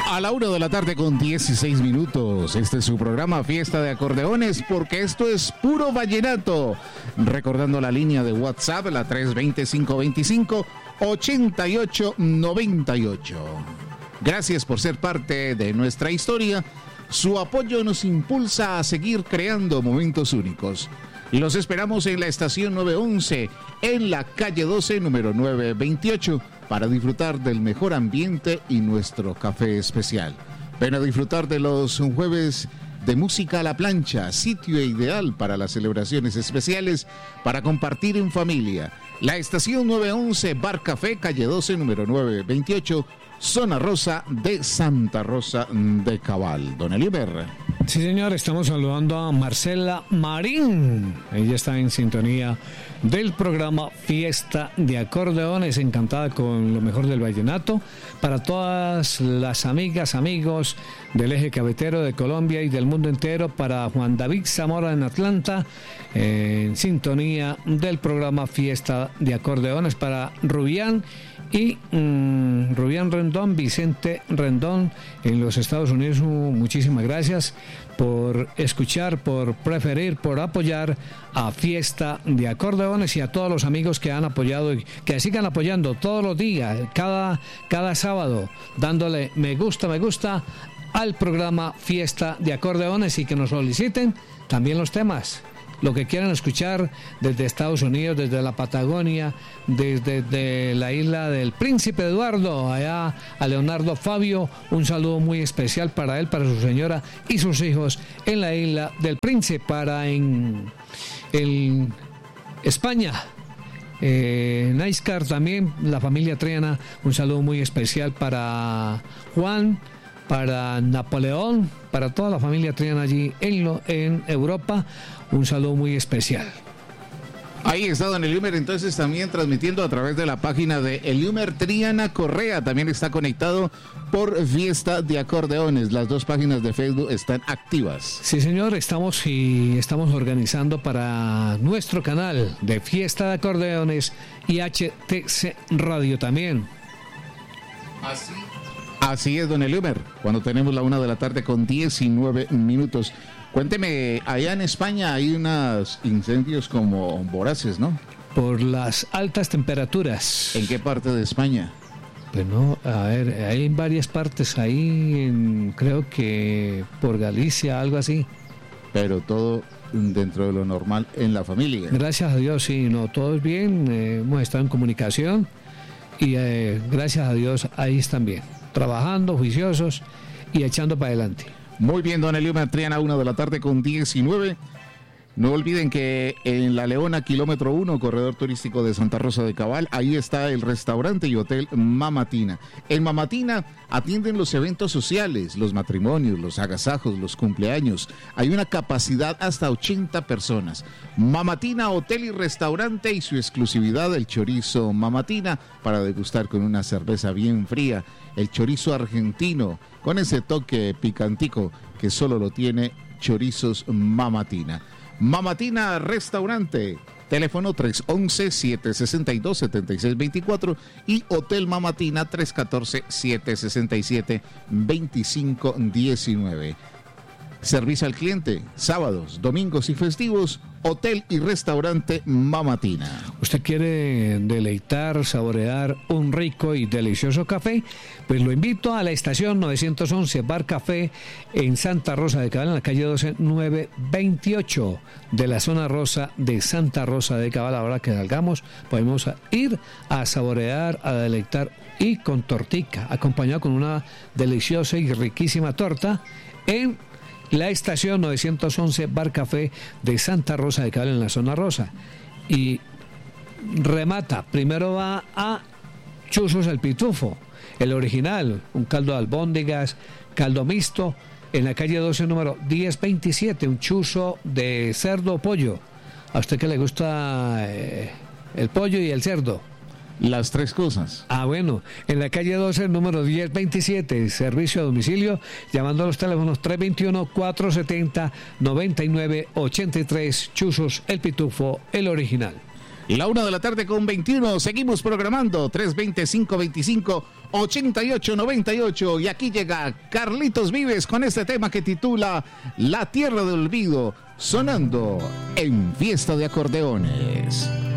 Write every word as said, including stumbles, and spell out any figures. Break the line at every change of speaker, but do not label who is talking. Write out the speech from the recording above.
A la una de la tarde con dieciséis minutos. Este es su programa Fiesta de Acordeones, porque esto es puro vallenato. Recordando la línea de WhatsApp, la tres dos cero, cinco dos cinco, ocho ocho nueve ocho. Gracias por ser parte de nuestra historia. Su apoyo nos impulsa a seguir creando momentos únicos. Los esperamos en la estación nueve once, en la calle doce, número nueve veintiocho, para disfrutar del mejor ambiente y nuestro café especial. Ven a disfrutar de los jueves de música a la plancha, sitio ideal para las celebraciones especiales, para compartir en familia. La estación nueve once, Bar Café, calle doce, número nueve veintiocho, Zona Rosa de Santa Rosa de Cabal. Don Eliber.
Sí, señor, estamos saludando a Marcela Marín. Ella está en sintonía del programa Fiesta de Acordeones, encantada con lo mejor del vallenato. Para todas las amigas, amigos del eje cafetero de Colombia y del mundo entero, para Juan David Zamora en Atlanta, en sintonía del programa Fiesta de Acordeones, para Rubián y mmm, Rubián Rendón, Vicente Rendón en los Estados Unidos. Muchísimas gracias por escuchar, por preferir, por apoyar a Fiesta de Acordeones, y a todos los amigos que han apoyado y que sigan apoyando todos los días, cada, cada sábado, dándole me gusta, me gusta al programa Fiesta de Acordeones, y que nos soliciten también los temas, lo que quieran escuchar desde Estados Unidos, desde la Patagonia, desde, desde la isla del Príncipe Eduardo, allá a Leonardo Fabio, un saludo muy especial para él, para su señora y sus hijos en la isla del Príncipe, para en, en España. Eh, Naiscar también, la familia Triana, un saludo muy especial para Juan, para Napoleón, para toda la familia Triana allí en, lo, en Europa, un saludo muy especial.
Ahí está don Eliumer, entonces también transmitiendo a través de la página de Eliumer Triana Correa, también está conectado por Fiesta de Acordeones. Las dos páginas de Facebook están activas.
Sí, señor, estamos y estamos organizando para nuestro canal de Fiesta de Acordeones y H T C Radio también.
Así Así es, don Eliumer, cuando tenemos la una de la tarde con diecinueve minutos. Cuénteme, allá en España hay unos incendios como voraces, ¿no?
Por las altas temperaturas.
¿En qué parte de España?
Pues no, a ver, hay en varias partes, ahí en, creo que por Galicia, algo así.
Pero todo dentro de lo normal en la familia.
Gracias a Dios, sí, no, todo es bien, eh, hemos estado en comunicación y eh, gracias a Dios ahí están bien, trabajando, juiciosos y echando para adelante.
Muy bien, don Eliumer Triana, una de la tarde con diecinueve. No olviden que en La Leona, kilómetro uno, corredor turístico de Santa Rosa de Cabal, ahí está el restaurante y hotel Mamatina. En Mamatina atienden los eventos sociales, los matrimonios, los agasajos, los cumpleaños. Hay una capacidad hasta ochenta personas. Mamatina, hotel y restaurante, y su exclusividad, el chorizo Mamatina, para degustar con una cerveza bien fría. El chorizo argentino, con ese toque picantico que solo lo tiene Chorizos Mamatina. Mamatina Restaurante, teléfono tres once, siete sesenta y dos, setenta y seis veinticuatro y Hotel Mamatina tres catorce, siete sesenta y siete, veinticinco diecinueve. Servicio al cliente, sábados, domingos y festivos, hotel y restaurante Mamatina.
¿Usted quiere deleitar, saborear un rico y delicioso café? Pues lo invito a la estación novecientos once Bar Café en Santa Rosa de Cabal, en la calle doce, nueve veintiocho de la zona rosa de Santa Rosa de Cabal. Ahora que salgamos podemos ir a saborear, a deleitar, y con tortica, acompañado con una deliciosa y riquísima torta en la estación novecientos once Bar Café de Santa Rosa de Cabal, en la zona rosa. Y remata, primero va a Chuzos el Pitufo, el original, un caldo de albóndigas, caldo mixto, en la calle doce, número diez veintisiete, un chuzo de cerdo o pollo. ¿A usted que le gusta eh, el pollo y el cerdo?
Las tres cosas.
Ah, bueno, en la calle doce, número diez veintisiete, servicio a domicilio, llamando a los teléfonos tres dos uno, cuatro siete cero, nueve nueve ocho tres, Chuzos el Pitufo, el original.
La una de la tarde con veintiuno, seguimos programando tres veinte, cinco veinticinco, ochenta y ocho noventa y ocho. Y aquí llega Carlitos Vives con este tema que titula La Tierra del Olvido, sonando en Fiesta de Acordeones.